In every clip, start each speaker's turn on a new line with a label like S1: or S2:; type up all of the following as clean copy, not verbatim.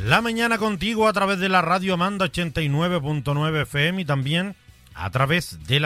S1: La mañana contigo a través de la radio Amanda 89.9 FM y también a través de la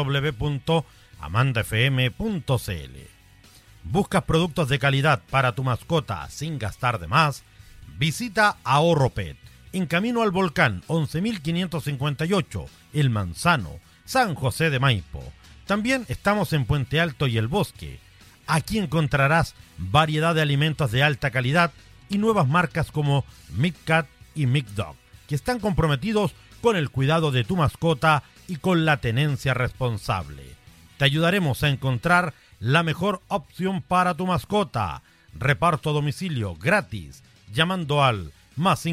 S1: www.amandafm.cl. ¿Buscas productos de calidad para tu mascota sin gastar de más? Visita Ahorro Pet, en camino al Volcán 11.558, El Manzano, San José de Maipo. También estamos en Puente Alto y El Bosque. Aquí encontrarás variedad de alimentos de alta calidad y nuevas marcas como McCat y McDog, que están comprometidos con el cuidado de tu mascota y con la tenencia responsable. Te ayudaremos a encontrar la mejor opción para tu mascota. Reparto a domicilio gratis, llamando al más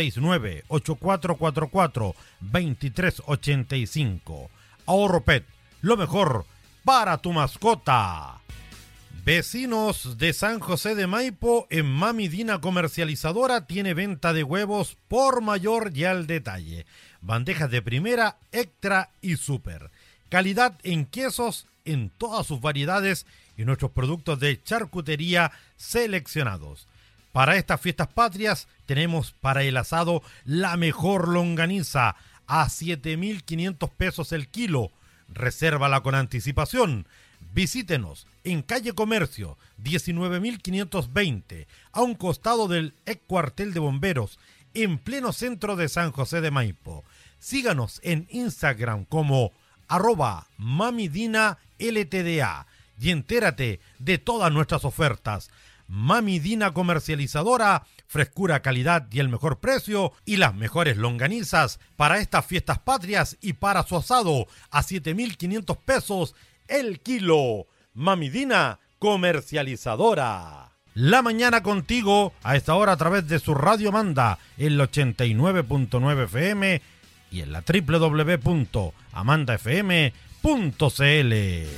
S1: 569-8444-2385. Ahorro Pet, lo mejor para tu mascota. Vecinos de San José de Maipo, en Mami Dina Comercializadora tiene venta de huevos por mayor y al detalle. Bandejas de primera, extra y super. Calidad en quesos en todas sus variedades y nuestros productos de charcutería seleccionados. Para estas fiestas patrias tenemos para el asado la mejor longaniza a 7.500 pesos el kilo. Resérvala con anticipación. Visítenos en calle Comercio 19.520, a un costado del ex cuartel de bomberos, en pleno centro de San José de Maipo. Síganos en Instagram como @mamidinaltda y entérate de todas nuestras ofertas. Mami Dina Comercializadora, frescura, calidad y el mejor precio y las mejores longanizas para estas fiestas patrias y para su asado a 7.500 pesos el kilo. Mami Dina Comercializadora. La mañana contigo a esta hora a través de su radio Amanda, el 89.9 FM y en la www.amandafm.cl.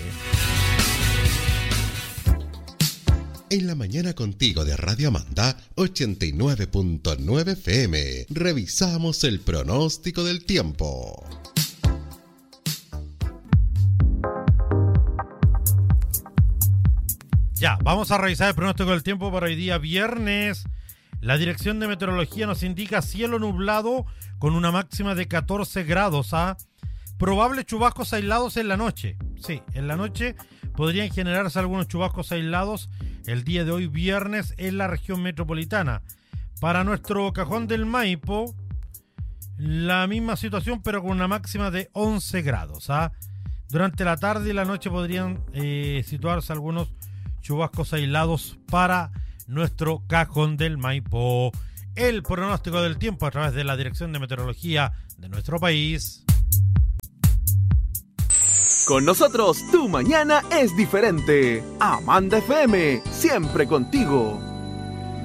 S2: En la mañana contigo de Radio Amanda 89.9 FM, revisamos el pronóstico del tiempo.
S1: Ya, vamos a revisar el pronóstico del tiempo para hoy día viernes. La Dirección de Meteorología nos indica cielo nublado con una máxima de 14 grados. Probables chubascos aislados en la noche. Sí, en la noche podrían generarse algunos chubascos aislados el día de hoy viernes en la región metropolitana. Para nuestro Cajón del Maipo, la misma situación pero con una máxima de 11 grados. Durante la tarde y la noche podrían situarse algunos chubascos aislados para nuestro Cajón del Maipo. El pronóstico del tiempo a través de la Dirección de Meteorología de nuestro país.
S3: Con nosotros, tu mañana es diferente. Amanda FM, siempre contigo.